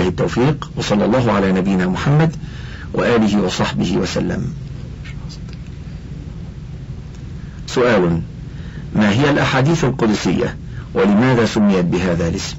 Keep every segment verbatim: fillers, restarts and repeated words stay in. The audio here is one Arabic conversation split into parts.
وبالله التوفيق، وصلى الله على نبينا محمد وآله وصحبه وسلم. سؤال: ما هي الأحاديث القدسية ولماذا سميت بهذا الاسم؟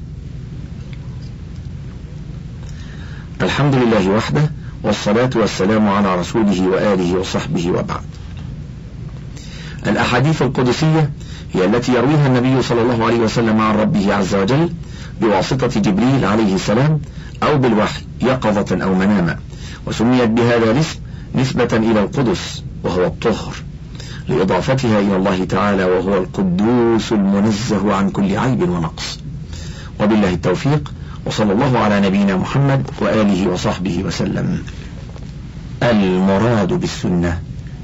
الحمد لله وحده، والصلاة والسلام على رسوله وآله وصحبه وبعد. الأحاديث القدسية هي التي يرويها النبي صلى الله عليه وسلم عن ربه عز وجل بواسطة جبريل عليه السلام أو بالوحي يقظة أو مناما، وسميت بهذا الاسم نسبة إلى القدس وهو الطهر، لإضافتها إلى الله تعالى وهو القدوس المنزه عن كل عيب ونقص. وبالله التوفيق، وصلى الله على نبينا محمد وآله وصحبه وسلم. المراد بالسنة.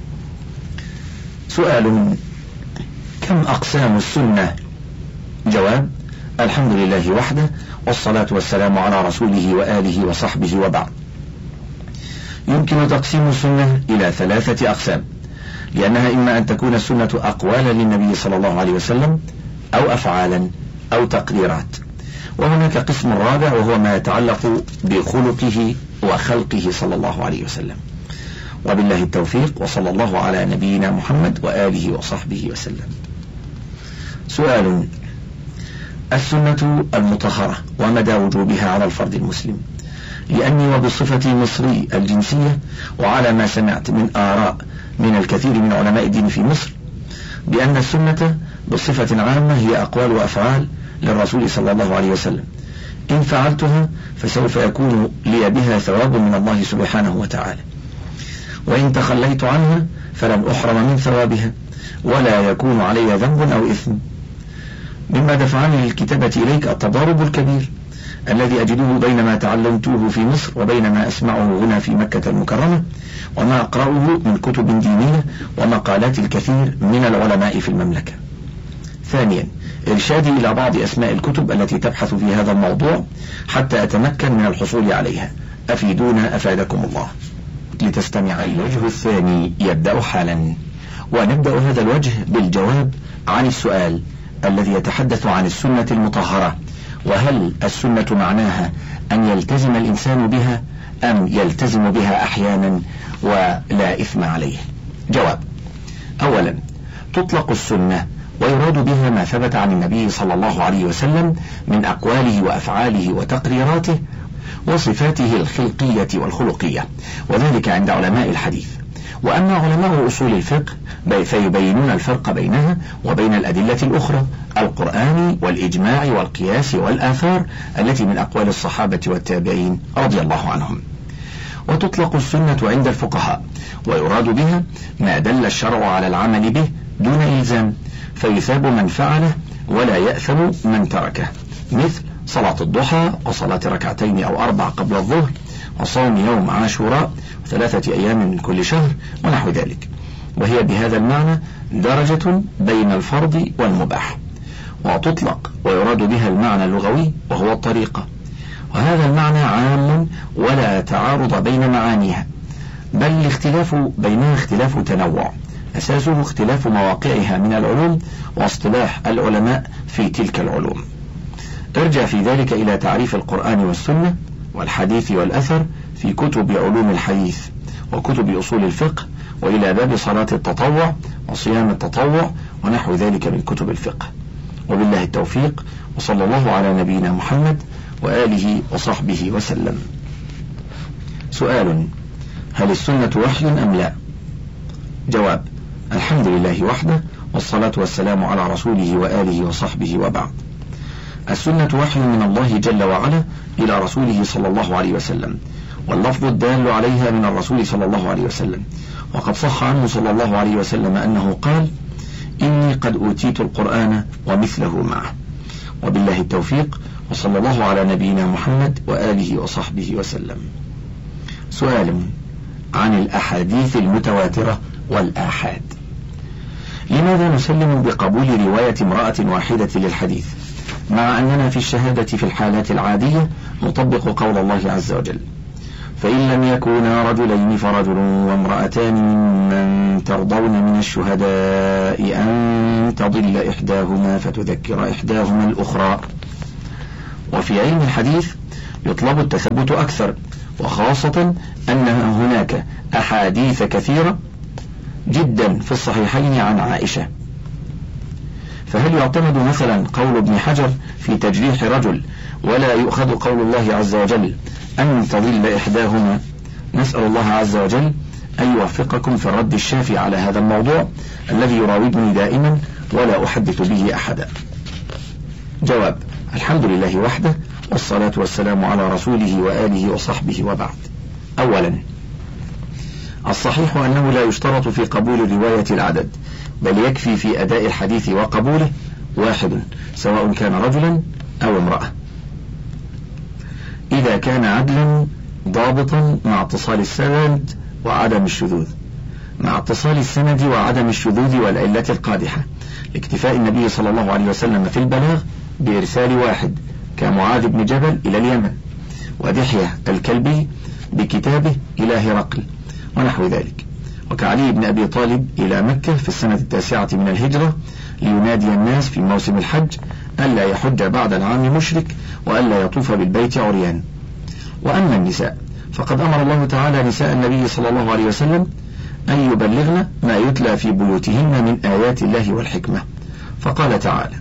سؤال: كم أقسام السنة؟ جواب: الحمد لله وحده، والصلاة والسلام على رسوله وآله وصحبه وبعد. يمكن تقسيم السنة إلى ثلاثة أقسام، لأنها إما أن تكون السنة أقوالا للنبي صلى الله عليه وسلم أو أفعالا أو تقريرات. وهناك قسم رابع وهو ما يتعلق بخلقه وخلقه صلى الله عليه وسلم. وبالله التوفيق، وصلى الله على نبينا محمد وآله وصحبه وسلم. سؤال: السنة المطهرة ومدى وجوبها على الفرد المسلم؟ لأني وبصفتي مصري الجنسية، وعلى ما سمعت من آراء من الكثير من علماء الدين في مصر، بأن السنة بصفة عامة هي أقوال وأفعال للرسول صلى الله عليه وسلم، إن فعلتها فسوف يكون لي بها ثواب من الله سبحانه وتعالى، وإن تخليت عنها فلن أحرم من ثوابها ولا يكون علي ذنب أو إثم. مما دفعني للكتابة إليك التضارب الكبير الذي أجده بين ما تعلمته في مصر وبين ما أسمعه هنا في مكة المكرمة، وما أقرأه من كتب دينية ومقالات الكثير من العلماء في المملكة. ثانيا، إرشادي إلى بعض أسماء الكتب التي تبحث في هذا الموضوع حتى أتمكن من الحصول عليها. أفيدونا أفادكم الله. لتستمع. الوجه الثاني يبدأ حالا، ونبدأ هذا الوجه بالجواب عن السؤال الذي يتحدث عن السنة المطهرة، وهل السنة معناها أن يلتزم الإنسان بها أم يلتزم بها أحيانا ولا إثم عليه؟ جواب: أولا، تطلق السنة ويراد بها ما ثبت عن النبي صلى الله عليه وسلم من أقواله وأفعاله وتقريراته وصفاته الخلقية والخلقية، وذلك عند علماء الحديث. وأما علماء أصول الفقه فيبينون الفرق بينها وبين الأدلة الأخرى، القرآن والإجماع والقياس والآثار التي من أقوال الصحابة والتابعين رضي الله عنهم. وتطلق السنة عند الفقهاء ويراد بها ما دل الشرع على العمل به دون إلزام، فيثاب من فعله ولا يأثم من تركه، مثل صلاة الضحى وصلاة ركعتين أو أربع قبل الظهر وصوم يوم عاشوراء ثلاثة أيام من كل شهر ونحو ذلك. وهي بهذا المعنى درجة بين الفرض والمباح. وتطلق ويراد بها المعنى اللغوي وهو الطريقة، وهذا المعنى عام ولا تعارض بين معانيها، بل الاختلاف بينها اختلاف تنوع أساسه اختلاف مواقعها من العلوم واصطلاح العلماء في تلك العلوم. ارجع في ذلك إلى تعريف القرآن والسنة والحديث والأثر في كتب علوم الحديث وكتب أصول الفقه، وإلى باب صلاة التطوع وصيام التطوع ونحو ذلك من كتب الفقه. وبالله التوفيق، وصلى الله على نبينا محمد وآله وصحبه وسلم. سؤال: هل السنة وحي أم لا؟ جواب: الحمد لله وحده، والصلاة والسلام على رسوله وآله وصحبه وبعد. السنة وحي من الله جل وعلا إلى رسوله صلى الله عليه وسلم، واللفظ الدال عليها من الرسول صلى الله عليه وسلم. وقد صح عنه صلى الله عليه وسلم أنه قال: إني قد أوتيت القرآن ومثله معه. وبالله التوفيق، وصلى الله على نبينا محمد وآله وصحبه وسلم. سؤال عن الأحاديث المتواترة والآحاد. لماذا نسلم بقبول رواية امرأة واحدة للحديث مع أننا في الشهادة في الحالات العادية نطبق قول الله عز وجل: فإن لم يكونا رجلين فرجل وامرأتان ممن ترضون من الشهداء أن تضل إحداهما فتذكر إحداهما الأخرى. وفي علم الحديث يطلب التثبت أكثر، وخاصة أن هناك أحاديث كثيرة جدا في الصحيحين عن عائشة. فهل يعتمد مثلا قول ابن حجر في تجريح رجل ولا يؤخذ قول الله عز وجل أن تضل إحداهما؟ نسأل الله عز وجل أن يوفقكم في الرد الشافي على هذا الموضوع الذي يراودني دائما ولا أحدث به أحدا. جواب: الحمد لله وحده، والصلاة والسلام على رسوله وآله وصحبه، وبعد. أولا، الصحيح أنه لا يشترط في قبول الرواية العدد، بل يكفي في أداء الحديث وقبوله واحد، سواء كان رجلا أو امرأة، إذا كان عدلا ضابطا مع اتصال السند وعدم الشذوذ، مع اتصال السند وعدم الشذوذ والعلة القادحة، لاكتفاء النبي صلى الله عليه وسلم في البلاغ بإرسال واحد كمعاذ بن جبل إلى اليمن، ودحية الكلبي بكتابه إلى هرقل ونحو ذلك، وكعلي بن أبي طالب إلى مكة في السنة التاسعة من الهجرة لينادي الناس في موسم الحج ألا يحج بعد العام مشرك وألا يطوف بالبيت عريان. وأما النساء فقد أمر الله تعالى نساء النبي صلى الله عليه وسلم أن يبلغن ما يتلى في بيوتهن من آيات الله والحكمة، فقال تعالى: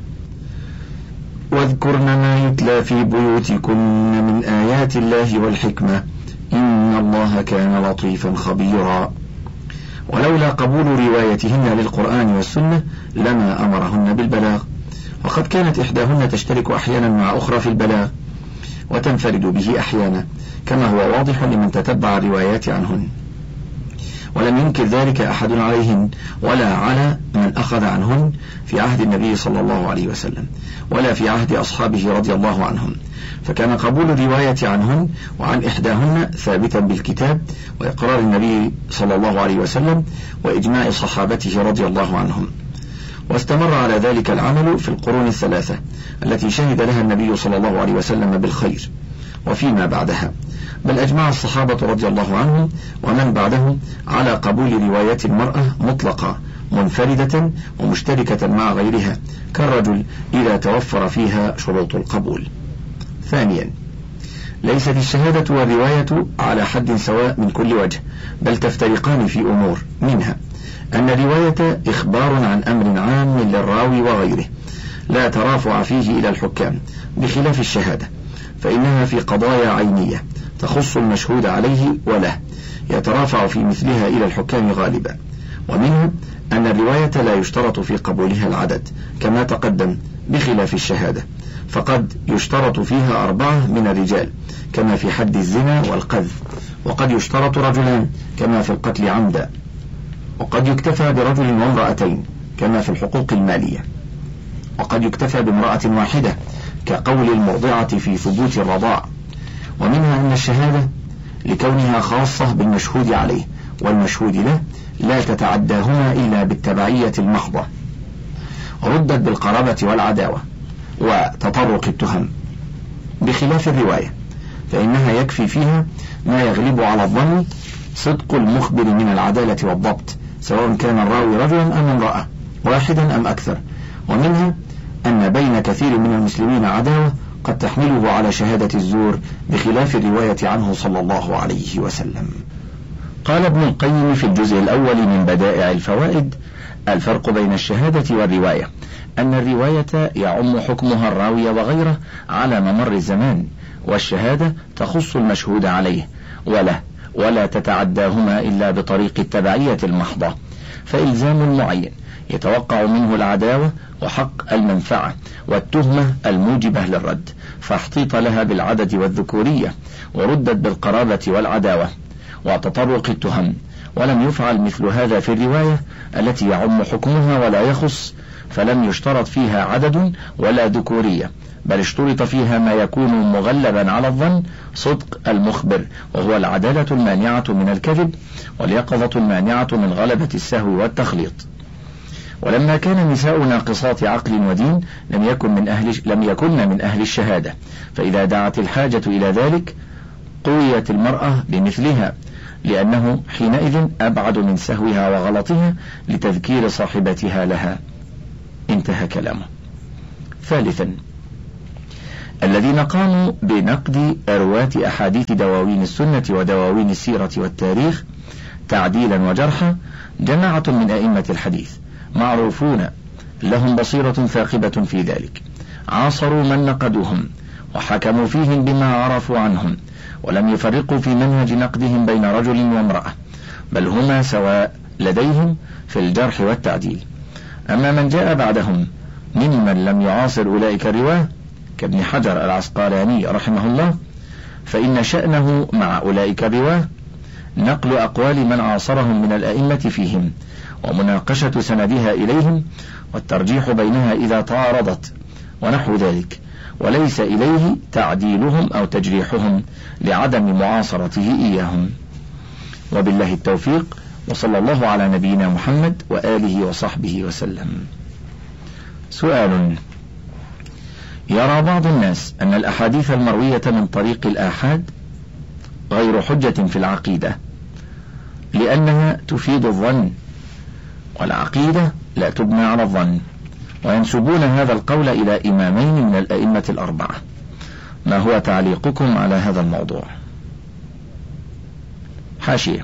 واذكرن ما يتلى في بيوتكن من آيات الله والحكمة إن الله كان لطيفا خبيرا. ولولا قبول روايتهن للقرآن والسنة لما أمرهن بالبلاغ، وقد كانت إحداهن تشترك أحيانا مع أخرى في البلاغ وتنفرد به أحيانا، كما هو واضح لمن تتبع الروايات عنهن، ولم ينكر ذلك أحد عليهن ولا على من أخذ عنهن في عهد النبي صلى الله عليه وسلم ولا في عهد أصحابه رضي الله عنهم، فكان قبول الرواية عنهن وعن إحداهن ثابتا بالكتاب وإقرار النبي صلى الله عليه وسلم وإجماع صحابته رضي الله عنهم. واستمر على ذلك العمل في القرون الثلاثة التي شهد لها النبي صلى الله عليه وسلم بالخير وفيما بعدها، بل أجمع الصحابة رضي الله عنهم ومن بعدهم على قبول روايات المرأة مطلقة منفردة ومشتركة مع غيرها كالرجل إذا توفر فيها شروط القبول. ثانيا، ليست الشهادة والرواية على حد سواء من كل وجه، بل تفترقان في أمور، منها أن الرواية إخبار عن أمر عام للراوي وغيره لا ترافع فيه إلى الحكام، بخلاف الشهادة فإنها في قضايا عينية تخص المشهود عليه وله يترافع في مثلها إلى الحكام غالبا. ومنها أن الرواية لا يشترط في قبولها العدد كما تقدم، بخلاف الشهادة فقد يشترط فيها أربعة من الرجال كما في حد الزنا والقذف، وقد يشترط رجلان كما في القتل عمدا، وقد يكتفى برجل وامرأتين كما في الحقوق المالية، وقد يكتفى بامرأة واحدة كقول المرضعة في ثبوت الرضاع. ومنها أن الشهادة لكونها خاصة بالمشهود عليه والمشهود له لا تتعداهما إلا بالتبعية المحضة، ردت بالقرابة والعداوة وتطرق التهم، بخلاف الرواية فإنها يكفي فيها ما يغلب على الظن صدق المخبر من العدالة والضبط، سواء كان الراوي رجلا أم امرأة، واحدا أم أكثر. ومنها أن بين كثير من المسلمين عداوة قد تحمله على شهادة الزور، بخلاف الرواية عنه صلى الله عليه وسلم. قال ابن القيم في الجزء الأول من بدائع الفوائد: الفرق بين الشهادة والرواية أن الرواية يعم حكمها الراوي وغيره على ممر الزمان، والشهادة تخص المشهود عليه وله ولا تتعداهما إلا بطريق التبعية المحضة، فإلزام معين يتوقع منه العداوة وحق المنفعة والتهمة الموجبة للرد، فاحتيط لها بالعدد والذكورية وردت بالقرابة والعداوة وتطرق التهم، ولم يفعل مثل هذا في الرواية التي يعم حكمها ولا يخص، فلم يشترط فيها عدد ولا ذكورية، بل اشترط فيها ما يكون مغلبا على الظن صدق المخبر، وهو العدالة المانعة من الكذب واليقظة المانعة من غلبة السهو والتخليط. ولما كان النساء ناقصات عقل ودين لم يكن من أهل لم يكن من أهل الشهادة، فإذا دعت الحاجة إلى ذلك قويت المرأة بمثلها، لأنه حينئذ أبعد من سهوها وغلطها لتذكير صاحبتها لها. انتهى كلامه. ثالثا، الذين قاموا بنقد رواة أحاديث دواوين السنة ودواوين السيرة والتاريخ تعديلا وجرحا جماعة من أئمة الحديث معروفون لهم بصيرة ثاقبة في ذلك، عاصروا من نقدوهم وحكموا فيهم بما عرفوا عنهم، ولم يفرقوا في منهج نقدهم بين رجل وامرأة، بل هما سواء لديهم في الجرح والتعديل. أما من جاء بعدهم ممن لم يعاصر أولئك الرواه كابن حجر العسقلاني رحمه الله، فإن شأنه مع أولئك الرواه نقل أقوال من عاصرهم من الأئمة فيهم، ومناقشة سندها إليهم، والترجيح بينها إذا تعارضت ونحو ذلك، وليس إليه تعديلهم أو تجريحهم لعدم معاصرته إياهم. وبالله التوفيق، وصلى الله على نبينا محمد وآله وصحبه وسلم. سؤال: يرى بعض الناس أن الأحاديث المروية من طريق الآحاد غير حجة في العقيدة لأنها تفيد الظن، والعقيدة لا تبنى على الظن، وينسبون هذا القول إلى إمامين من الأئمة الأربعة. ما هو تعليقكم على هذا الموضوع؟ حاشية: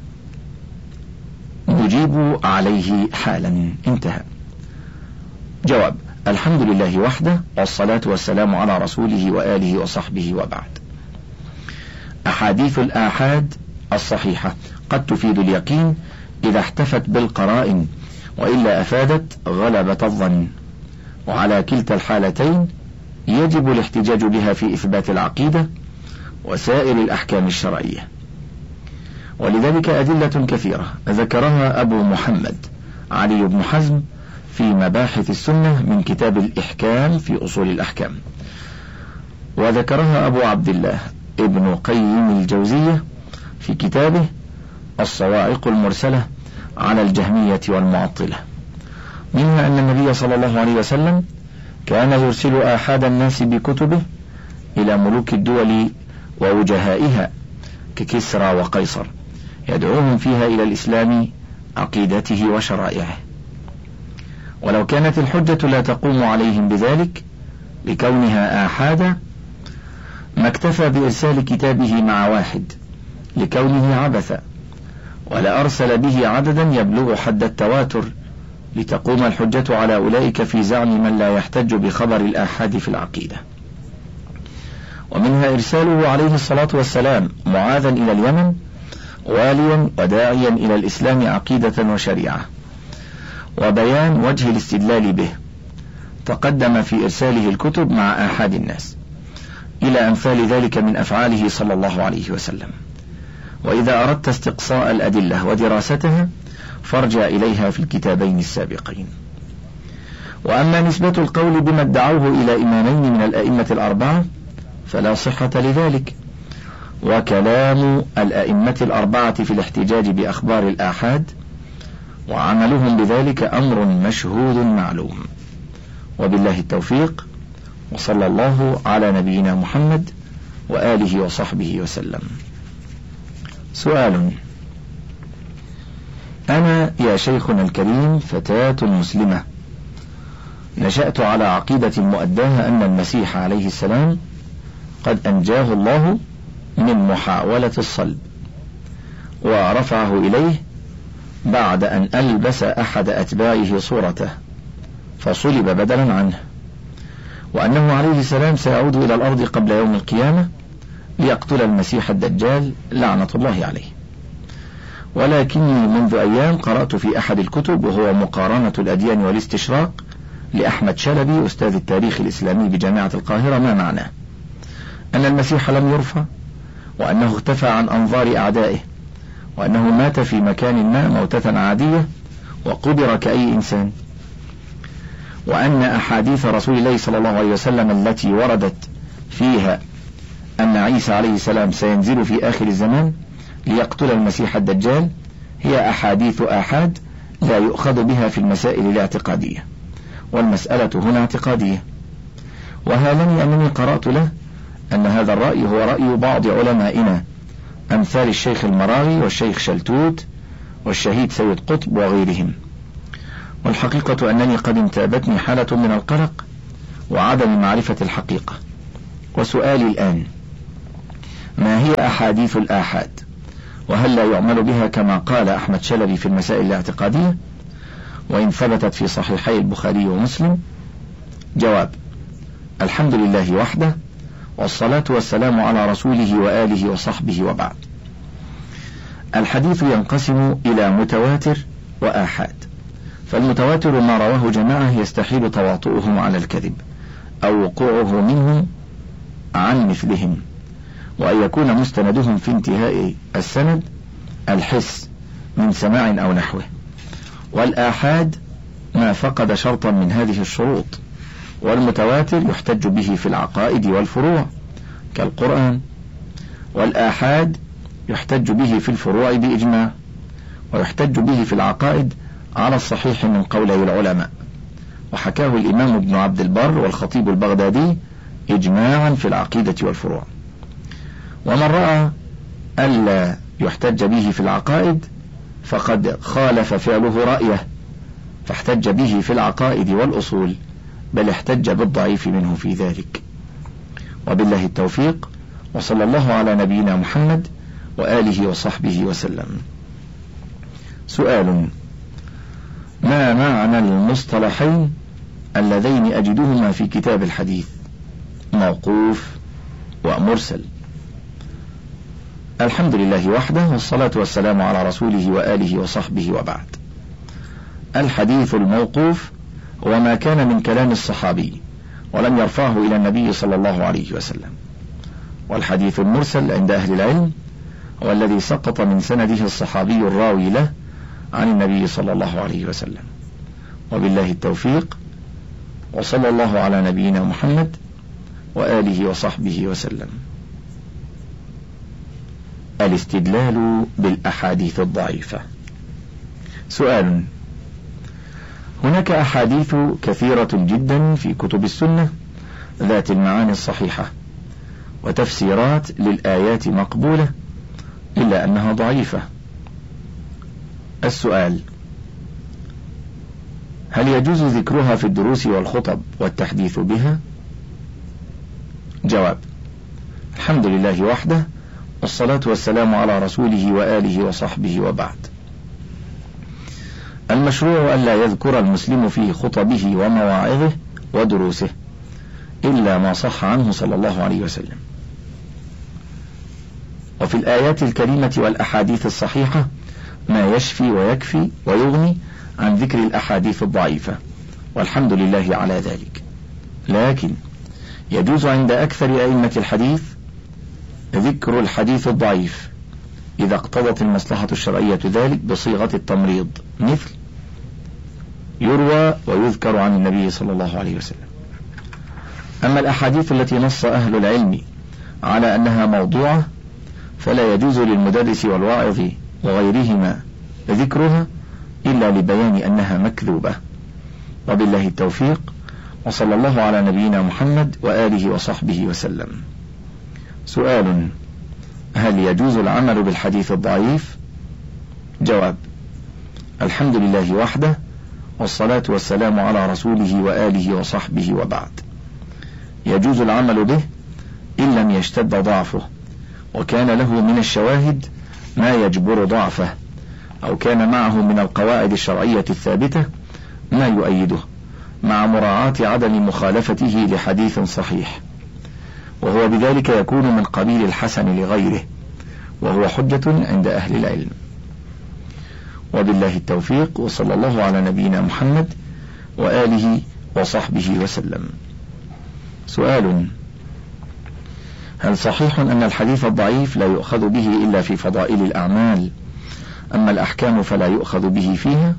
نجيب عليه حالا. انتهى. جواب: الحمد لله وحده، والصلاة والسلام على رسوله وآله وصحبه، وبعد. أحاديث الآحاد الصحيحة قد تفيد اليقين إذا احتفت بالقرائن، وإلا أفادت غلبة الظن، وعلى كلتا الحالتين يجب الاحتجاج بها في إثبات العقيدة وسائر الأحكام الشرعية، ولذلك أدلة كثيرة ذكرها أبو محمد علي بن حزم في مباحث السنة من كتاب الإحكام في أصول الأحكام، وذكرها أبو عبد الله ابن قيم الجوزية في كتابه الصواعق المرسلة على الجهمية والمعطلة، منها أن النبي صلى الله عليه وسلم كان يرسل آحاد الناس بكتبه إلى ملوك الدول ووجهائها ككسرى وقيصر، يدعوهم فيها إلى الإسلام عقيدته وشرائعه. ولو كانت الحجة لا تقوم عليهم بذلك لكونها آحادا، ما اكتفى بإرسال كتابه مع واحد لكونه عبثا، ولا أرسل به عددا يبلغ حد التواتر لتقوم الحجة على أولئك في زعم من لا يحتج بخبر الآحاد في العقيدة. ومنها إرساله عليه الصلاة والسلام معاذا إلى اليمن واليا وداعيا إلى الإسلام عقيدة وشريعة، وبيان وجه الاستدلال به، تقدم في إرساله الكتب مع آحاد الناس، إلى أمثال ذلك من أفعاله صلى الله عليه وسلم. وإذا أردت استقصاء الأدلة ودراستها فارجع إليها في الكتابين السابقين. وأما نسبة القول بما ادعوه إلى إمامين من الأئمة الأربعة فلا صحة لذلك، وكلام الأئمة الأربعة في الاحتجاج بأخبار الآحاد وعملهم بذلك أمر مشهود معلوم. وبالله التوفيق، وصلى الله على نبينا محمد وآله وصحبه وسلم. سؤال: أنا يا شيخنا الكريم فتاة مسلمة، نشأت على عقيدة مؤداها أن المسيح عليه السلام قد أنجاه الله من محاولة الصلب ورفعه إليه بعد أن ألبس أحد أتباعه صورته فصلب بدلا عنه، وأنه عليه السلام سيعود إلى الأرض قبل يوم القيامة ليقتل المسيح الدجال لعنة الله عليه. ولكني منذ أيام قرأت في أحد الكتب وهو مقارنة الأديان والاستشراق لأحمد شلبي أستاذ التاريخ الإسلامي بجامعة القاهرة ما معناه أن المسيح لم يرفع، وأنه اختفى عن أنظار أعدائه، وأنه مات في مكان ما موتة عادية وقبر كأي إنسان، وأن أحاديث رسول الله صلى الله عليه وسلم التي وردت فيها أن عيسى عليه السلام سينزل في آخر الزمان ليقتل المسيح الدجال هي أحاديث آحاد لا يؤخذ بها في المسائل الاعتقادية، والمسألة هنا اعتقادية. وهالني أنني قرأت له أن هذا الرأي هو رأي بعض علمائنا أمثال الشيخ المراغي والشيخ شلتوت والشهيد سيد قطب وغيرهم، والحقيقة أنني قد انتابتني حالة من القلق وعدم معرفة الحقيقة، وسؤالي الآن: ما هي أحاديث الآحاد؟ وهل لا يعمل بها كما قال أحمد شلبي في المسائل الاعتقادية وإن ثبتت في صحيحي البخاري ومسلم؟ جواب: الحمد لله وحده، والصلاة والسلام على رسوله وآله وصحبه، وبعد. الحديث ينقسم إلى متواتر وآحاد. فالمتواتر ما رواه جماعة يستحيل تواطؤهم على الكذب أو وقوعه منهم عن مثلهم، وأن يكون مستندهم في انتهاء السند الحس من سماع أو نحوه. والآحاد ما فقد شرطا من هذه الشروط. والمتواتر يحتج به في العقائد والفروع كالقرآن، والآحاد يحتج به في الفروع بإجماع، ويحتج به في العقائد على الصحيح من قولي العلماء، وحكاه الإمام ابن عبد البر والخطيب البغدادي إجماعا في العقيدة والفروع. ومن رأى ألا يحتج به في العقائد فقد خالف فعله رأيه فاحتج به في العقائد والأصول، بل احتج بالضعيف منه في ذلك. وبالله التوفيق، وصلى الله على نبينا محمد وآله وصحبه وسلم. سؤال: ما معنى المصطلحين اللذين أجدهما في كتاب الحديث، موقوف ومرسل؟ الحمد لله وحده، والصلاة والسلام على رسوله وآله وصحبه، وبعد. الحديث الموقوف وما كان من كلام الصحابي ولم يرفعه إلى النبي صلى الله عليه وسلم. والحديث المرسل عند أهل العلم هو الذي سقط من سنده الصحابي الراوي له عن النبي صلى الله عليه وسلم. وبالله التوفيق، وصلى الله على نبينا محمد وآله وصحبه وسلم. الاستدلال بالأحاديث الضعيفة. سؤال: هناك أحاديث كثيرة جدا في كتب السنة ذات المعاني الصحيحة وتفسيرات للآيات مقبولة، إلا أنها ضعيفة. السؤال: هل يجوز ذكرها في الدروس والخطب والتحديث بها؟ جواب: الحمد لله وحده، والصلاة والسلام على رسوله وآله وصحبه، وبعد. المشروع ألا يذكر المسلم في خطبه ومواعظه ودروسه إلا ما صح عنه صلى الله عليه وسلم. وفي الآيات الكريمة والأحاديث الصحيحة ما يشفي ويكفي ويغني عن ذكر الأحاديث الضعيفة، والحمد لله على ذلك. لكن يجوز عند أكثر أئمة الحديث ذكر الحديث الضعيف إذا اقتضت المصلحة الشرعية ذلك بصيغة التمريض، مثل يروى ويذكر عن النبي صلى الله عليه وسلم. أما الأحاديث التي نص أهل العلم على أنها موضوعة فلا يجوز للمدرس والواعظ وغيرهما ذكرها إلا لبيان أنها مكذوبة. وبالله التوفيق، وصلى الله على نبينا محمد وآله وصحبه وسلم. سؤال: هل يجوز العمل بالحديث الضعيف؟ جواب: الحمد لله وحده، والصلاة والسلام على رسوله وآله وصحبه، وبعد. يجوز العمل به إن لم يشتد ضعفه، وكان له من الشواهد ما يجبر ضعفه، أو كان معه من القواعد الشرعية الثابتة ما يؤيده، مع مراعاة عدم مخالفته لحديث صحيح، وهو بذلك يكون من قبيل الحسن لغيره، وهو حجة عند أهل العلم. وبالله التوفيق، وصلى الله على نبينا محمد وآله وصحبه وسلم. سؤال: هل صحيح أن الحديث الضعيف لا يؤخذ به إلا في فضائل الأعمال، أما الأحكام فلا يؤخذ به فيها؟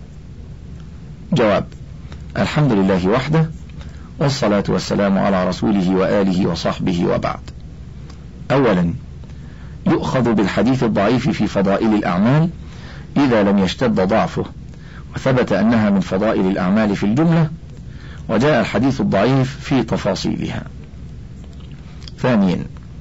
جواب: الحمد لله وحده، والصلاة والسلام على رسوله وآله وصحبه، وبعد. أولا، يؤخذ بالحديث الضعيف في فضائل الأعمال إذا لم يشتد ضعفه وثبت أنها من فضائل الأعمال في الجملة، وجاء الحديث الضعيف في تفاصيلها. ثانيا،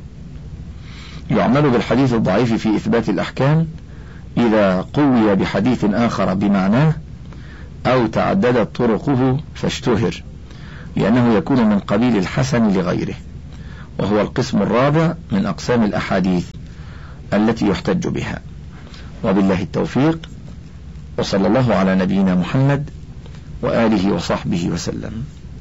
يعمل بالحديث الضعيف في إثبات الأحكام إذا قوي بحديث آخر بمعناه أو تعددت طرقه فاشتهر، لأنه يكون من قبيل الحسن لغيره، وهو القسم الرابع من أقسام الأحاديث التي يحتج بها. وبالله التوفيق، وصلى الله على نبينا محمد وآله وصحبه وسلم.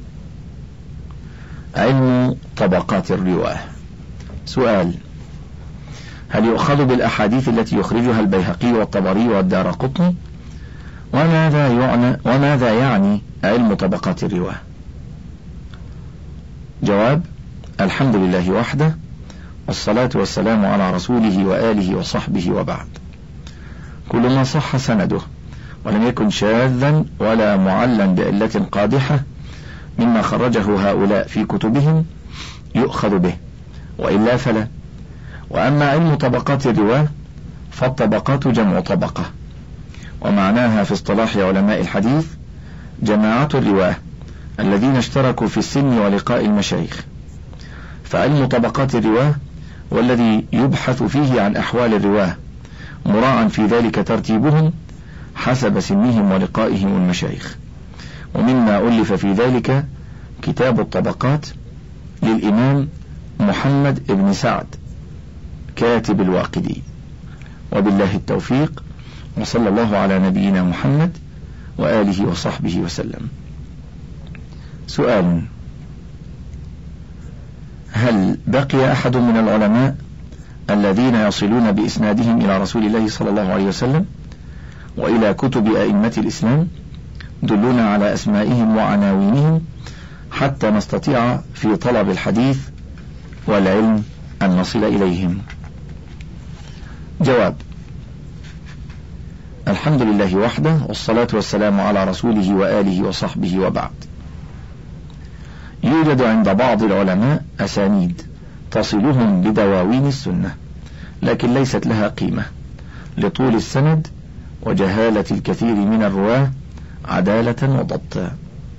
علم طبقات الرواه. سؤال: هل يؤخذ بالأحاديث التي يخرجها البيهقي والطبري والدارقطني؟ وماذا يعني, وماذا يعني علم طبقات الرواه؟ جواب: الحمد لله وحده، والصلاة والسلام على رسوله وآله وصحبه وبعد. كل ما صح سنده ولم يكن شاذا ولا معلا بعلة قادحة مما خرجه هؤلاء في كتبهم يؤخذ به، وإلا فلا. وأما علم طبقات الرواه فالطبقات جمع طبقة، ومعناها في اصطلاح علماء الحديث جماعة الرواه الذين اشتركوا في السن ولقاء المشايخ. فعلم طبقات الرواه والذي يبحث فيه عن أحوال الرواه، مراعا في ذلك ترتيبهم حسب سنهم ولقائهم المشايخ. ومما ألف في ذلك كتاب الطبقات للإمام محمد بن سعد كاتب الواقدي. وبالله التوفيق، وصلى الله على نبينا محمد وآله وصحبه وسلم. سؤال: هل بقي أحد من العلماء الذين يصلون بإسنادهم إلى رسول الله صلى الله عليه وسلم وإلى كتب أئمة الإسلام؟ دلونا على أسمائهم وعناوينهم حتى نستطيع في طلب الحديث والعلم أن نصل إليهم. جواب: الحمد لله وحده، والصلاة والسلام على رسوله وآله وصحبه وبعد. يوجد عند بعض العلماء أسانيد تصلهم بدواوين السنة، لكن ليست لها قيمة لطول السند وجهالة الكثير من الرواه عدالة وضبطا.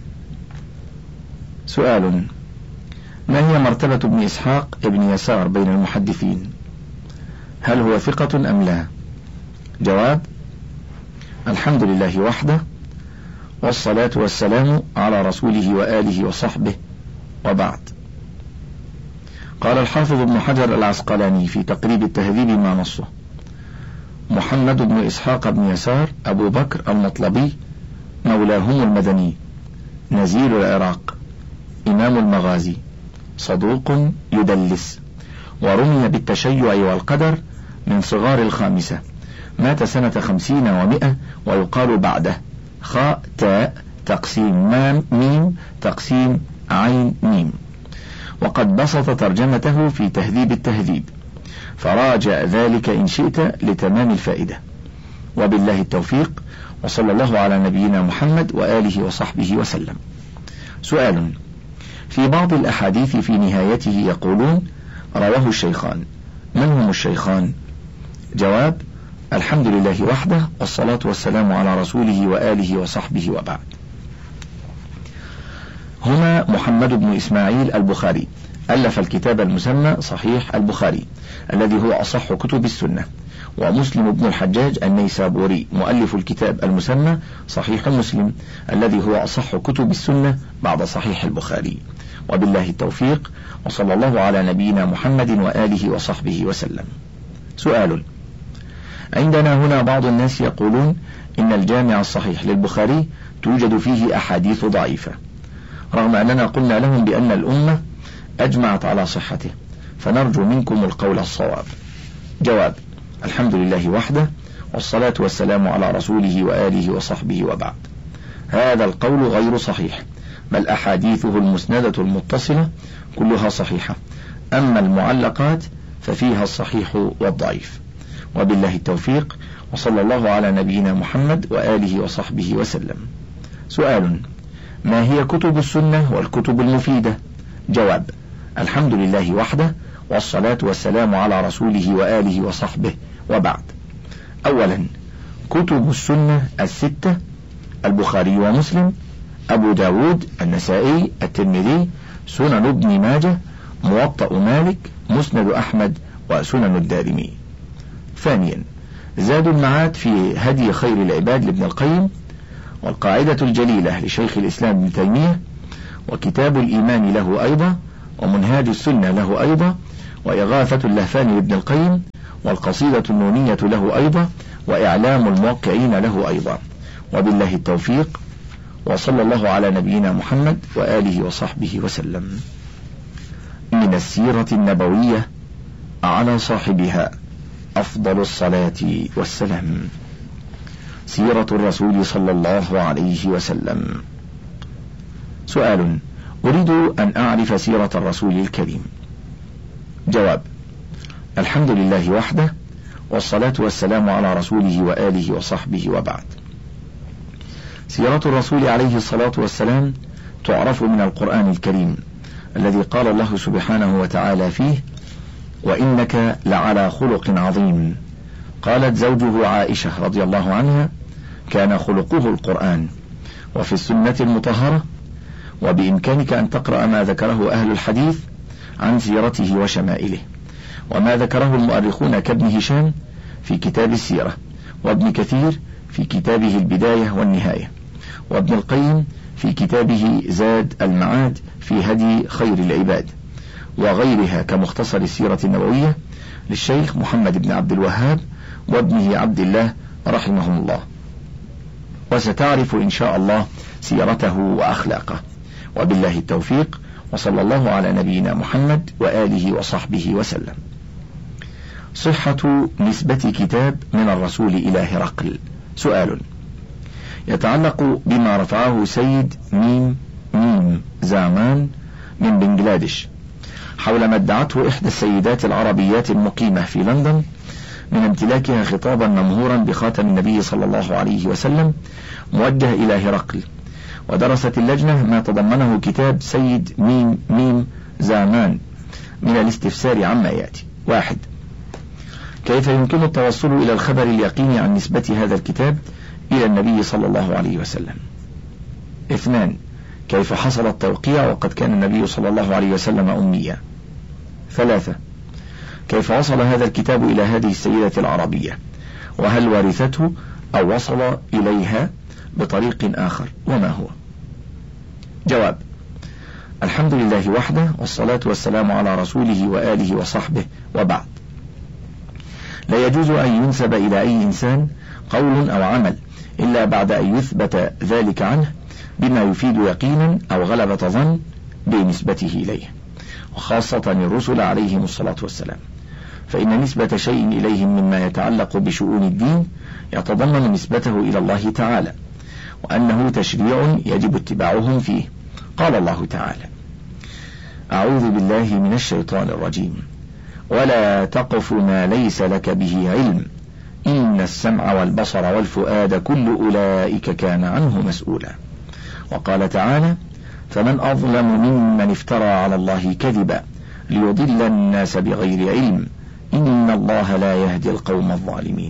سؤال: ما هي مرتبة ابن إسحاق ابن يسار بين المحدثين؟ هل هو ثقة أم لا؟ جواب: الحمد لله وحده، والصلاة والسلام على رسوله وآله وصحبه وبعد. قال الحافظ ابن حجر العسقلاني في تقريب التهذيب ما نصه: محمد بن إسحاق بن يسار أبو بكر المطلبي مولاهم المدني، نزيل العراق، إمام المغازي، صدوق يدلس، ورمي بالتشيع والقدر من صغار الخامسة، مات سنة خمسين ومئة ويقال بعده خاء تاء تقسيم مام ميم تقسيم عين ميم. وقد بسط ترجمته في تهذيب التهذيب، فراجع ذلك إن شئت لتمام الفائدة. وبالله التوفيق، وصلى الله على نبينا محمد وآله وصحبه وسلم. سؤال: في بعض الأحاديث في نهايته يقولون رواه الشيخان، من هم الشيخان؟ جواب: الحمد لله وحده، والصلاة والسلام على رسوله وآله وصحبه وبعد. هما محمد بن إسماعيل البخاري، ألف الكتاب المسمى صحيح البخاري الذي هو أصح كتب السنة، ومسلم بن الحجاج النيسابوري مؤلف الكتاب المسمى صحيح مسلم الذي هو أصح كتب السنة بعد صحيح البخاري. وبالله التوفيق، وصلى الله على نبينا محمد وآله وصحبه وسلم. سؤال: عندنا هنا بعض الناس يقولون إن الجامع الصحيح للبخاري توجد فيه أحاديث ضعيفة، رغم أننا قلنا لهم بأن الأمة أجمعت على صحته، فنرجو منكم القول الصواب. جواب: الحمد لله وحده، والصلاة والسلام على رسوله وآله وصحبه وبعد. هذا القول غير صحيح، بل أحاديثه المسندة المتصلة كلها صحيحة، أما المعلقات ففيها الصحيح والضعيف. وبالله التوفيق، وصلى الله على نبينا محمد وآله وصحبه وسلم. سؤال: ما هي كتب السنة والكتب المفيدة؟ جواب: الحمد لله وحده، والصلاة والسلام على رسوله وآله وصحبه وبعد. أولا، كتب السنة الستة: البخاري ومسلم، أبو داود، النسائي، الترمذي، سنن ابن ماجه، موطأ مالك، مسند أحمد، وسنن الدارمي. ثانيا، زاد المعاد في هدي خير العباد لابن القيم، والقاعدة الجليلة لشيخ الإسلام ابن تيمية، وكتاب الإيمان له أيضا، ومنهاج السنة له أيضا، وإغاثة اللهفان لابن القيم، والقصيدة النونية له أيضا، وإعلام الموقعين له أيضا. وبالله التوفيق، وصلى الله على نبينا محمد وآله وصحبه وسلم. من السيرة النبوية على صاحبها أفضل الصلاة والسلام. سيرة الرسول صلى الله عليه وسلم. سؤال: أريد أن أعرف سيرة الرسول الكريم. جواب: الحمد لله وحده، والصلاة والسلام على رسوله وآله وصحبه، وبعد. سيرة الرسول عليه الصلاة والسلام تعرف من القرآن الكريم الذي قال الله سبحانه وتعالى فيه: وإنك لعلى خلق عظيم. قالت زوجه عائشة رضي الله عنها: كان خلقه القرآن. وفي السنة المطهرة. وبإمكانك أن تقرأ ما ذكره أهل الحديث عن سيرته وشمائله، وما ذكره المؤرخون كابن هشام في كتاب السيرة، وابن كثير في كتابه البداية والنهاية، وابن القيم في كتابه زاد المعاد في هدي خير العباد، وغيرها كمختصر السيرة النبوية للشيخ محمد بن عبد الوهاب وابنه عبد الله رحمهم الله. وستعرف إن شاء الله سيرته وأخلاقه. وبالله التوفيق، وصلى الله على نبينا محمد وآله وصحبه وسلم. صحة نسبة كتاب من الرسول إلى هرقل. سؤال يتعلق بما رفعه سيد ميم ميم زامان من بنغلاديش حول ما ادعته إحدى السيدات العربيات المقيمة في لندن من امتلاكها خطابا ممهورا بخاتم النبي صلى الله عليه وسلم موجه إلى هرقل. ودرست اللجنة ما تضمنه كتاب سيد ميم ميم زامان من الاستفسار عما يأتي. واحد: كيف يمكن التوصل إلى الخبر اليقيني عن نسبة هذا الكتاب إلى النبي صلى الله عليه وسلم؟ اثنان: كيف حصل التوقيع وقد كان النبي صلى الله عليه وسلم أميا؟ ثلاثة: كيف وصل هذا الكتاب إلى هذه السيدة العربية، وهل ورثته أو وصل إليها بطريق آخر، وما هو؟ جواب: الحمد لله وحده، والصلاة والسلام على رسوله وآله وصحبه، وبعد. لا يجوز أن ينسب إلى أي إنسان قول أو عمل إلا بعد أن يثبت ذلك عنه بما يفيد يقينا أو غلبة ظن بنسبته إليه، وخاصة الرسل عليهم الصلاة والسلام، فإن نسبة شيء إليهم مما يتعلق بشؤون الدين يتضمن نسبته إلى الله تعالى، وأنه تشريع يجب اتباعهم فيه. قال الله تعالى: أعوذ بالله من الشيطان الرجيم: ولا تقف ما ليس لك به علم إن السمع والبصر والفؤاد كل أولئك كان عنه مسؤولا. وقال تعالى: فمن أظلم ممن افترى على الله كذبا ليضل الناس بغير علم إن الله لا يهدي القوم الظالمين.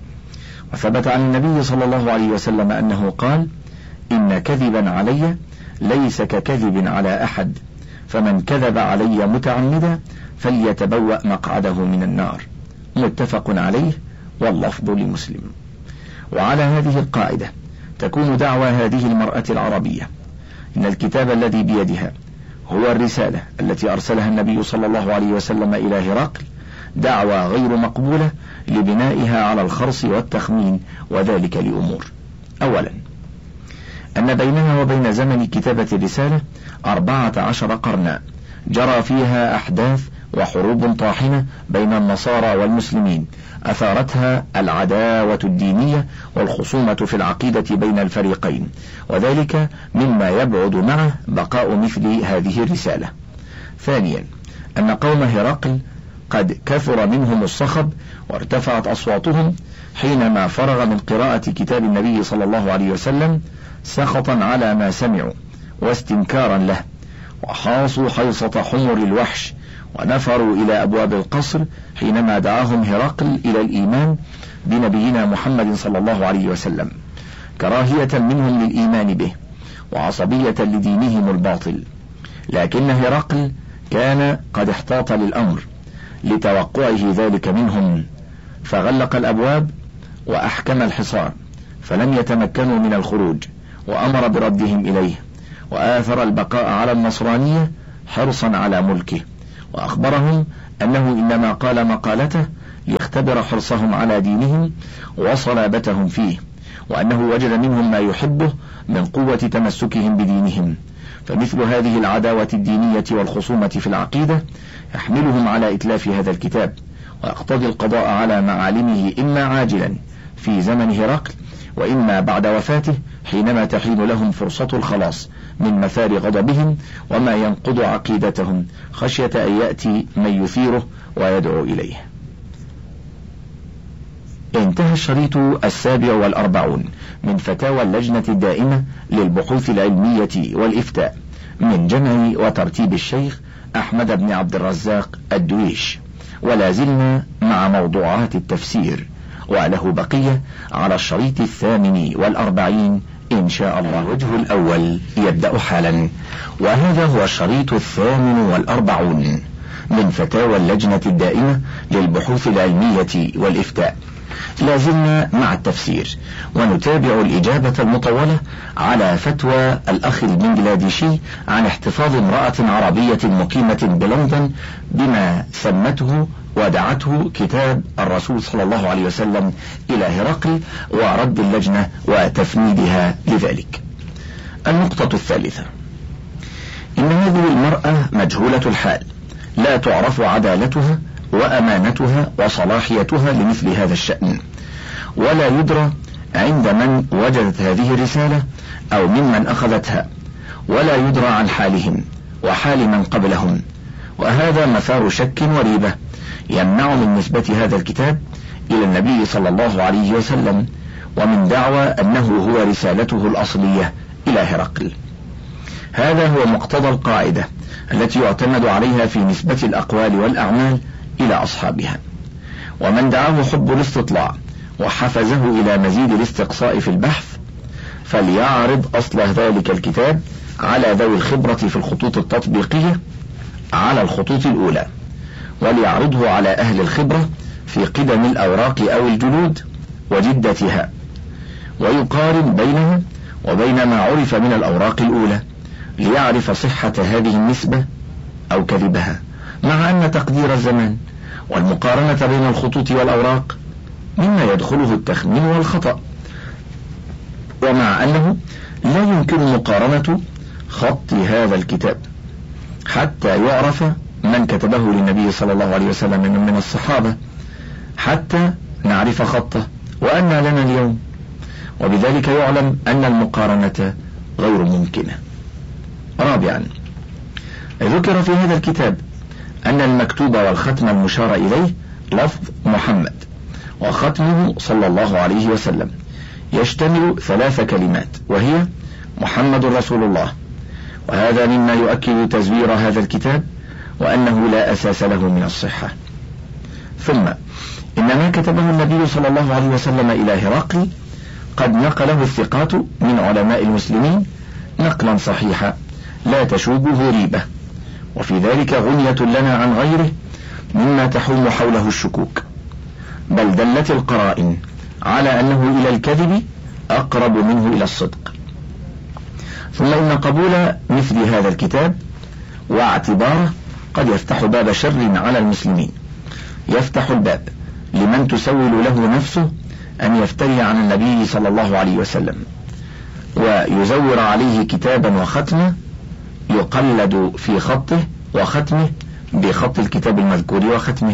وثبت عن النبي صلى الله عليه وسلم أنه قال: إن كذبا علي ليس ككذب على أحد، فمن كذب علي متعمدا فليتبوأ مقعده من النار. متفق عليه، واللفظ لمسلم. وعلى هذه القاعدة تكون دعوى هذه المرأة العربية إن الكتاب الذي بيدها هو الرسالة التي أرسلها النبي صلى الله عليه وسلم إلى هرقل دعوى غير مقبولة لبنائها على الخرص والتخمين، وذلك لأمور: أولا، أن بينها وبين زمن كتابة الرسالة أربعة عشر قرنا جرى فيها أحداث وحروب طاحنة بين النصارى والمسلمين أثارتها العداوة الدينية والخصومة في العقيدة بين الفريقين، وذلك مما يبعد معه بقاء مثل هذه الرسالة. ثانيا، أن قوم هرقل قد كثر منهم الصخب وارتفعت أصواتهم حينما فرغ من قراءة كتاب النبي صلى الله عليه وسلم سخطا على ما سمعوا واستنكارا له، وحاصوا حيصة حمر الوحش ونفروا إلى أبواب القصر حينما دعاهم هرقل إلى الإيمان بنبينا محمد صلى الله عليه وسلم، كراهية منهم للإيمان به وعصبية لدينهم الباطل. لكن هرقل كان قد احتاط للأمر لتوقعه ذلك منهم، فغلق الأبواب وأحكم الحصار، فلم يتمكنوا من الخروج، وأمر بردهم إليه، وآثر البقاء على النصرانية حرصا على ملكه، وأخبرهم أنه إنما قال مقالته ليختبر حرصهم على دينهم وصلابتهم فيه، وأنه وجد منهم ما يحبه من قوة تمسكهم بدينهم. فمثل هذه العداوة الدينية والخصومة في العقيدة يحملهم على إتلاف هذا الكتاب، ويقتضي القضاء على معالمه إما عاجلا في زمن هرقل، وإما بعد وفاته حينما تحين لهم فرصة الخلاص من مثار غضبهم وما ينقض عقيدتهم، خشية أن يأتي من يثيره ويدعو إليه. انتهى الشريط السابع والأربعون من فتاوى اللجنة الدائمة للبحوث العلمية والإفتاء من جمع وترتيب الشيخ أحمد بن عبد الرزاق الدويش، ولا زلنا مع موضوعات التفسير، وله بقية على الشريط الثامن والأربعين إن شاء الله. الوجه الأول يبدأ حالا، وهذا هو الشريط الثامن والأربعون من فتاوى اللجنة الدائمة للبحوث العلمية والإفتاء. لازلنا مع التفسير، ونتابع الإجابة المطولة على فتوى الأخ البنجلاديشي عن احتفاظ امرأة عربية مقيمة بلندن بما سمته ودعته كتاب الرسول صلى الله عليه وسلم إلى هرقل، ورد اللجنة وتفنيدها لذلك. النقطة الثالثة: إن هذه المرأة مجهولة الحال، لا تعرف عدالتها وأمانتها وصلاحيتها لمثل هذا الشأن، ولا يدرى عند من وجدت هذه الرسالة أو ممن أخذتها، ولا يدرى عن حالهم وحال من قبلهم، وهذا مثار شك وريبة يمنع من نسبة هذا الكتاب إلى النبي صلى الله عليه وسلم، ومن دعوى أنه هو رسالته الأصلية إلى هرقل. هذا هو مقتضى القاعدة التي يعتمد عليها في نسبة الأقوال والأعمال إلى أصحابها. ومن دعاه حب الاستطلاع وحفزه إلى مزيد الاستقصاء في البحث فليعرض أصل ذلك الكتاب على ذوي الخبرة في الخطوط التطبيقية على الخطوط الأولى، وليعرضه على أهل الخبرة في قدم الأوراق أو الجلود وجدتها، ويقارن بينها وبين ما عرف من الأوراق الأولى ليعرف صحة هذه النسبة أو كذبها، مع أن تقدير الزمان والمقارنة بين الخطوط والأوراق مما يدخله التخمين والخطأ، ومع أنه لا يمكن مقارنة خط هذا الكتاب حتى يعرف من كتبه للنبي صلى الله عليه وسلم من الصحابة حتى نعرف خطه وأن لنا اليوم، وبذلك يعلم أن المقارنة غير ممكنة. رابعا: ذكر في هذا الكتاب أن المكتوب والختم المشار إليه لفظ محمد، وختمه صلى الله عليه وسلم يشتمل ثلاث كلمات، وهي محمد رسول الله، وهذا مما يؤكد تزوير هذا الكتاب وأنه لا أساس له من الصحة. ثم إن ما كتبه النبي صلى الله عليه وسلم إلى هرقل قد نقله الثقات من علماء المسلمين نقلا صحيحا لا تشوبه ريبة، وفي ذلك غنية لنا عن غيره مما تحوم حوله الشكوك، بل دلت القرائن على أنه إلى الكذب أقرب منه إلى الصدق. ثم إن قبول مثل هذا الكتاب واعتباره قد يفتح باب شر على المسلمين، يفتح الباب لمن تسول له نفسه أن يفتري عن النبي صلى الله عليه وسلم ويزور عليه كتابا وختمه يقلد في خطه وختمه بخط الكتاب المذكور وختمه.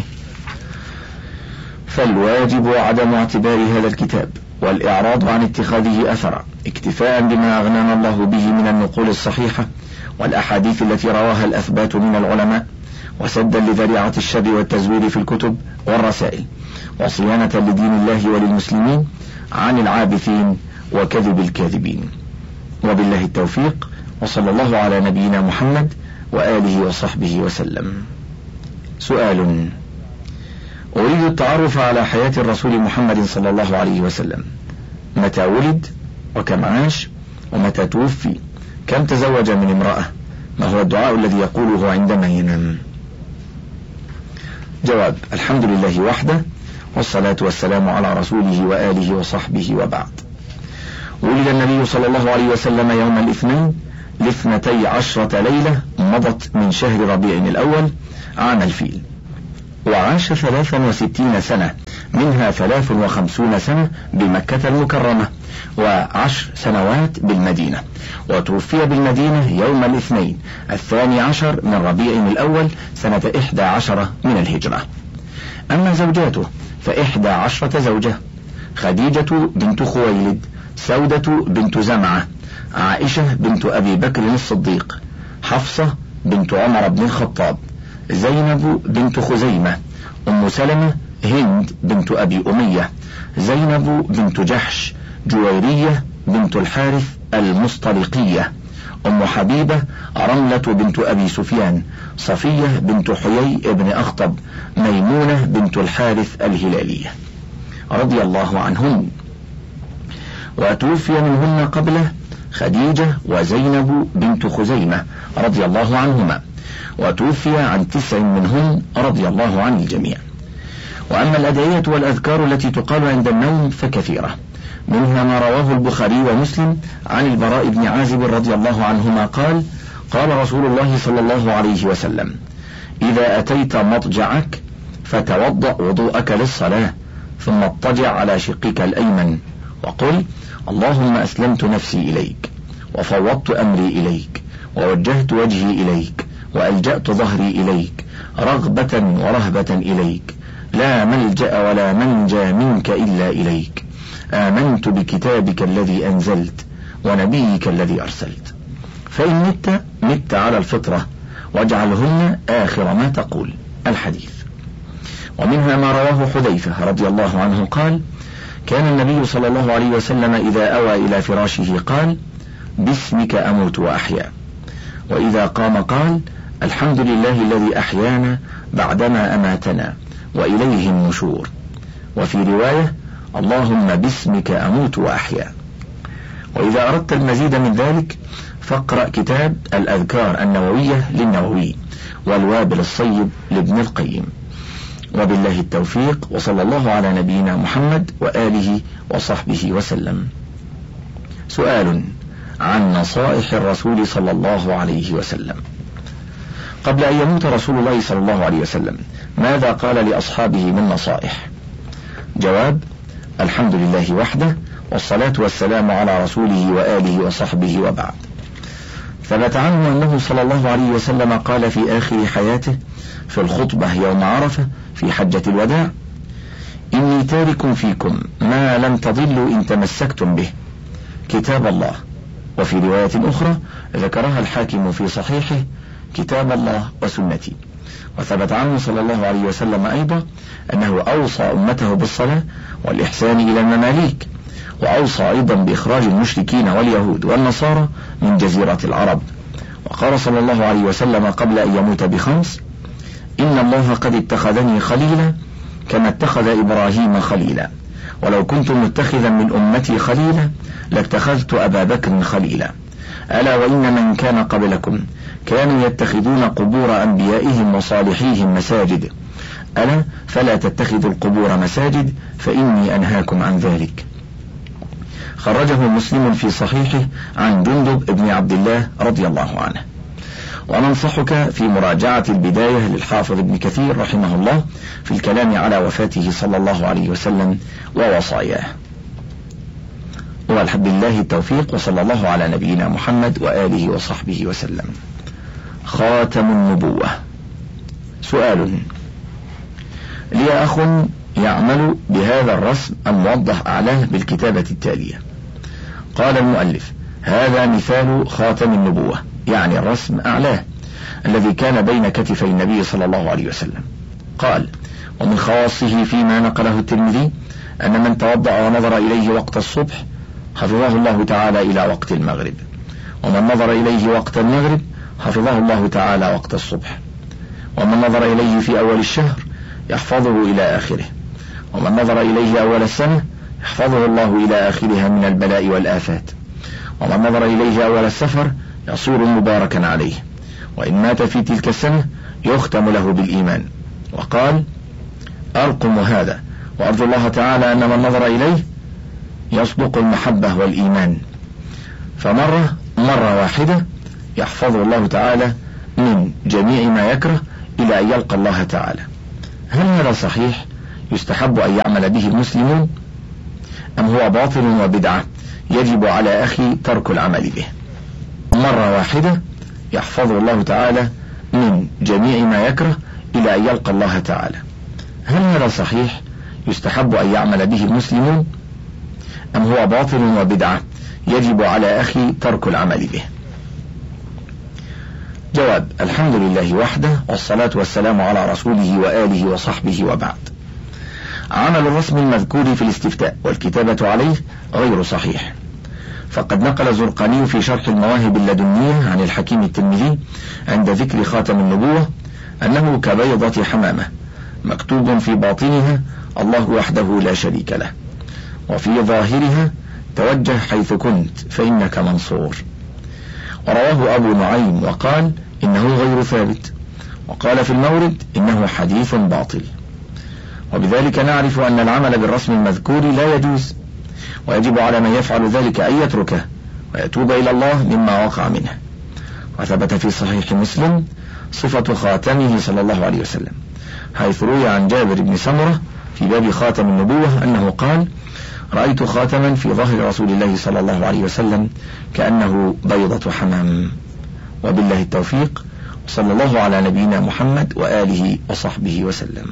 فالواجب عدم اعتبار هذا الكتاب والإعراض عن اتخاذه أثرا، اكتفاء بما أغنانا الله به من النقول الصحيحة والأحاديث التي رواها الأثبات من العلماء، وسدا لذريعة الشر والتزوير في الكتب والرسائل، وصيانة لدين الله وللمسلمين عن العابثين وكذب الكاذبين. وبالله التوفيق، وصلى الله على نبينا محمد وآله وصحبه وسلم. سؤال: أريد التعرف على حياة الرسول محمد صلى الله عليه وسلم، متى ولد وكم عاش ومتى توفي، كم تزوج من امرأة، ما هو الدعاء الذي يقوله عندما ينام؟ جواب: الحمد لله وحده، والصلاة والسلام على رسوله وآله وصحبه، وبعد. ولد النبي صلى الله عليه وسلم يوم الاثنين لاثنتي عشرة ليلة مضت من شهر ربيع الأول عام الفيل، وعاش ثلاثا وستين سنة، منها ثلاث وخمسون سنة بمكة المكرمة وعشر سنوات بالمدينة، وتوفي بالمدينة يوم الاثنين الثاني عشر من ربيع الأول سنة إحدى عشر من الهجرة. أما زوجاته فإحدى عشرة زوجة: خديجة بنت خويلد، سودة بنت زمعة، عائشة بنت أبي بكر الصديق، حفصة بنت عمر بن الخطاب، زينب بنت خزيمة، أم سلمة هند بنت أبي أمية، زينب بنت جحش، جويرية بنت الحارث المصطلقية، أم حبيبة رملة بنت أبي سفيان، صفية بنت حيي بن أخطب، ميمونة بنت الحارث الهلالية رضي الله عنهن. وتوفي منهن قبله خديجة وزينب بنت خزيمة رضي الله عنهما، وتوفي عن تسع منهن رضي الله عن الجميع. وأما الأدعية والأذكار التي تقال عند النوم فكثيرة، منها ما رواه البخاري ومسلم عن البراء بن عازب رضي الله عنهما قال: قال رسول الله صلى الله عليه وسلم: إذا أتيت مضجعك فتوضأ وضوءك للصلاة، ثم اضطجع على شقك الأيمن وقل: اللهم أسلمت نفسي إليك، وفوضت أمري إليك، ووجهت وجهي إليك، وألجأت ظهري إليك، رغبة ورهبة إليك، لا ملجأ ولا منجى منك إلا إليك، آمنت بكتابك الذي أنزلت ونبيك الذي أرسلت. فإن مت مت على الفطرة، واجعلهن آخر ما تقول. الحديث. ومنها ما رواه حذيفة رضي الله عنه قال: كان النبي صلى الله عليه وسلم إذا أوى إلى فراشه قال: باسمك أموت وأحيا. وإذا قام قال: الحمد لله الذي أحيانا بعدما أماتنا وإليه النشور. وفي رواية: اللهم باسمك أموت وأحيا. وإذا أردت المزيد من ذلك فاقرأ كتاب الأذكار النووية للنووي والوابل الصيب لابن القيم. وبالله التوفيق، وصلى الله على نبينا محمد وآله وصحبه وسلم. سؤال عن نصائح الرسول صلى الله عليه وسلم. قبل أن يموت رسول الله صلى الله عليه وسلم ماذا قال لأصحابه من نصائح؟ جواب: الحمد لله وحده، والصلاة والسلام على رسوله وآله وصحبه وبعد. ثبت عنه أنه صلى الله عليه وسلم قال في آخر حياته في الخطبة يوم عرفة في حجة الوداع: إني تارك فيكم ما لم تضلوا إن تمسكتم به، كتاب الله. وفي رواية أخرى ذكرها الحاكم في صحيحه: كتاب الله وسنتي. وثبت عنه صلى الله عليه وسلم أيضا أنه أوصى أمته بالصلاة والإحسان إلى المماليك، وأوصى أيضا بإخراج المشركين واليهود والنصارى من جزيرة العرب. وقال صلى الله عليه وسلم قبل أن يموت بخمس: إن الله قد اتخذني خليلا كما اتخذ إبراهيم خليلا، ولو كنت متخذا من أمتي خليلا لاتخذت أبا بكر خليلا، ألا وإن من كان قبلكم كانوا يتخذون قبور أنبيائهم وصالحيهم مساجد، ألا فلا تتخذوا القبور مساجد فإني أنهاكم عن ذلك. خرجه مسلم في صحيحه عن جندب بن عبد الله رضي الله عنه. وننصحك في مراجعة البداية للحافظ ابن كثير رحمه الله في الكلام على وفاته صلى الله عليه وسلم ووصاياه. والحمد لله التوفيق، وصلى الله على نبينا محمد وآله وصحبه وسلم. خاتم النبوة. سؤال: لي أخ يعمل بهذا الرسم الموضح أعلاه بالكتابة التالية. قال المؤلف: هذا مثال خاتم النبوة، يعني الرسم أعلاه الذي كان بين كتفي النبي صلى الله عليه وسلم. قال: ومن خواصه فيما نقله الترمذي أن من توضأ ونظر إليه وقت الصبح حفظه الله تعالى إلى وقت المغرب، ومن نظر إليه وقت المغرب حفظه الله تعالى وقت الصبح، ومن نظر إليه في أول الشهر يحفظه إلى آخره، ومن نظر إليه أول السنة يحفظه الله إلى آخرها من البلاء والآفات، ومن نظر إليه أول السفر يصير مباركا عليه، وإن مات في تلك السنة يختم له بالإيمان. وقال: أرقم هذا وأرجو الله تعالى أن من نظر إليه يصدق المحبة والإيمان. فمرة مرة واحدة يحفظه الله تعالى من جميع ما يكره إلى أن يلقى الله تعالى. هل هذا صحيح يستحب أن يعمل به المسلمون، أم هو باطل وبدعة يجب على أخي ترك العمل به؟ مرة واحدة يحفظه الله تعالى من جميع ما يكره إلى أن يلقى الله تعالى. هل هذا صحيح يستحب أن يعمل به المسلمون، أم هو باطل وبدعة يجب على أخي ترك العمل به؟ جواب: الحمد لله وحده، والصلاة والسلام على رسوله وآله وصحبه، وبعد. عمل الرسم المذكور في الاستفتاء والكتابة عليه غير صحيح، فقد نقل الزرقاني في شرح المواهب اللدنية عن الحكيم الترمذي عند ذكر خاتم النبوة أنه كبيضة حمامة مكتوب في باطنها الله وحده لا شريك له، وفي ظاهرها توجه حيث كنت فإنك منصور. ورواه أبو نعيم وقال إنه غير ثابت، وقال في المورد إنه حديث باطل. وبذلك نعرف أن العمل بالرسم المذكور لا يجوز، ويجب على من يفعل ذلك أن يتركه ويتوب إلى الله مما وقع منه. وثبت في صحيح مسلم صفة خاتمه صلى الله عليه وسلم، حيث روي عن جابر بن سمرة في باب خاتم النبوة أنه قال: رأيت خاتما في ظهر رسول الله صلى الله عليه وسلم كأنه بيضة حمام. وبالله التوفيق، وصلى الله على نبينا محمد وآله وصحبه وسلم.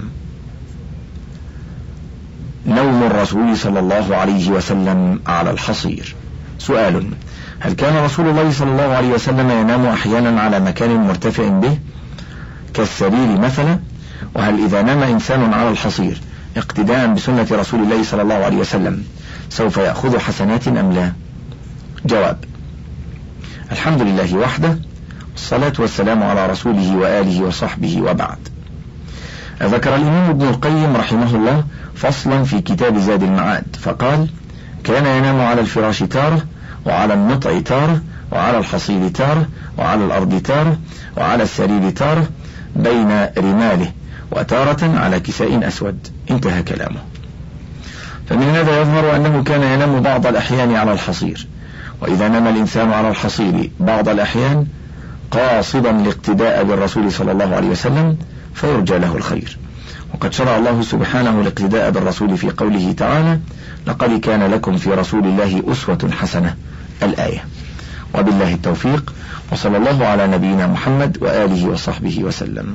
نوم الرسول صلى الله عليه وسلم على الحصير. سؤال: هل كان رسول الله صلى الله عليه وسلم ينام أحيانا على مكان مرتفع به كالسرير مثلا؟ وهل إذا نام إنسان على الحصير اقتداء بسنة رسول الله صلى الله عليه وسلم سوف يأخذ حسنات أم لا؟ جواب: الحمد لله وحده، والصلاة والسلام على رسوله وآله وصحبه، وبعد. ذكر الإمام ابن القيم رحمه الله فصلا في كتاب زاد المعاد فقال: كان ينام على الفراش تارة، وعلى النطع تارة، وعلى الحصير تارة، وعلى الأرض تارة، وعلى السرير تارة، بين رماله، وتارة على كساء أسود. انتهى كلامه. فمن هذا يظهر أنه كان ينام بعض الأحيان على الحصير، وإذا نام الإنسان على الحصير بعض الأحيان قاصدا الاقتداء بالرسول صلى الله عليه وسلم فيرجى له الخير. وقد شرع الله سبحانه الاقتداء بالرسول في قوله تعالى: لقد كان لكم في رسول الله أسوة حسنة، الآية. وبالله التوفيق، وصلى الله على نبينا محمد وآله وصحبه وسلم.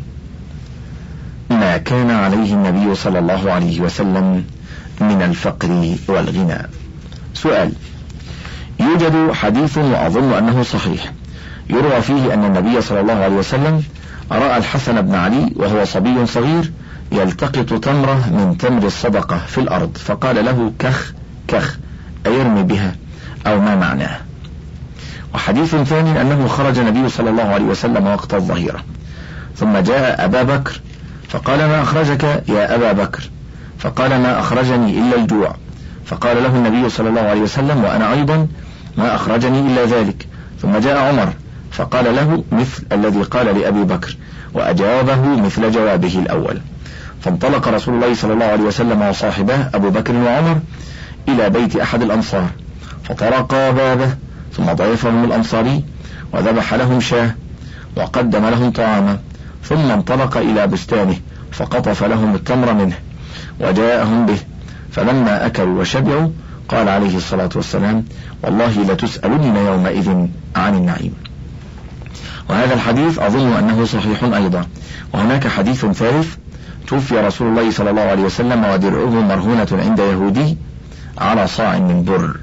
ما كان عليه النبي صلى الله عليه وسلم من الفقر والغنى. سؤال: يوجد حديث وأظن أنه صحيح يروى فيه أن النبي صلى الله عليه وسلم رأى الحسن بن علي وهو صبي صغير يلتقط تمرة من تمر الصدقة في الأرض، فقال له: كخ كخ، أيرمي بها، أو ما معناه. وحديث ثاني أنه خرج النبي صلى الله عليه وسلم وقت الظهيرة، ثم جاء أبا بكر فقال: ما أخرجك يا أبا بكر؟ فقال: ما أخرجني إلا الجوع. فقال له النبي صلى الله عليه وسلم: وأنا أيضا ما أخرجني إلا ذلك. ثم جاء عمر فقال له مثل الذي قال لأبي بكر، وأجابه مثل جوابه الأول. فانطلق رسول الله صلى الله عليه وسلم وصاحبه أبو بكر وعمر إلى بيت أحد الأنصار، فطرقا بابه، ثم ضيفهم الأنصاري وذبح لهم شاه وقدم لهم طعاما، ثم انطلق إلى بستانه فقطف لهم التمر منه وجاءهم به، فلما أكلوا وشبعوا قال عليه الصلاة والسلام: والله لتسألن يومئذ عن النعيم. وهذا الحديث أظن أنه صحيح أيضا. وهناك حديث ثالث: توفي رسول الله صلى الله عليه وسلم ودرعه مرهونة عند يهودي على صاع من بر.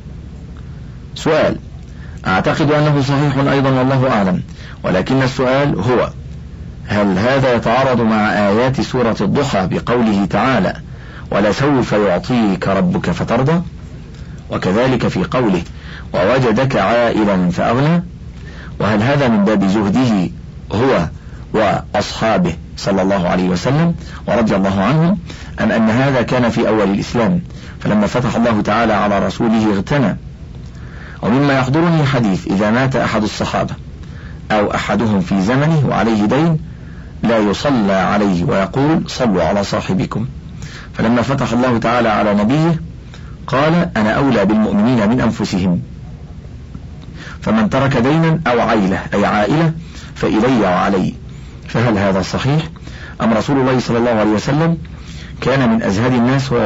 سؤال: أعتقد أنه صحيح أيضا والله أعلم، ولكن السؤال هو: هل هذا يتعارض مع آيات سورة الضحى بقوله تعالى: ولسوف يعطيك ربك فترضى؟ وكذلك في قوله: ووجدك عائلا فأغنى؟ وهل هذا من باب زهده هو وأصحابه صلى الله عليه وسلم ورضي الله عنهم، أم أن هذا كان في أول الإسلام فلما فتح الله تعالى على رسوله اغتنى؟ ومما يحضرني حديث: إذا مات أحد الصحابة أو أحدهم في زمنه وعليه دين لا يصلى عليه ويقول: صلوا على صاحبكم. فلما فتح الله تعالى على نبيه قال: أنا أولى بالمؤمنين من أنفسهم، فمن ترك دينا أو عيلة أي عائلة فإلي وعلي. فهل هذا صحيح أم رسول الله صلى الله عليه وسلم كان من أزهد الناس